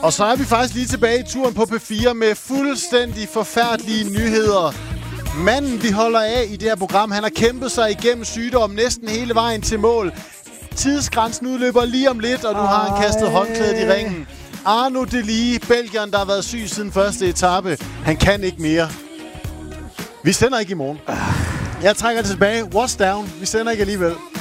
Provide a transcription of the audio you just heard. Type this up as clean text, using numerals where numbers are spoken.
Og så er vi faktisk lige tilbage i turen på P4 med fuldstændig forfærdelige nyheder. Manden, vi holder af i det her program, han har kæmpet sig igennem sygdom næsten hele vejen til mål. Tidsgrænsen udløber lige om lidt, og nu har han kastet håndklædet i ringen. Arnaud Delis, belgieren, der har været syg siden første etape. Han kan ikke mere. Vi sender ikke i morgen. Jeg trækker det tilbage. What's down? Vi sender ikke alligevel.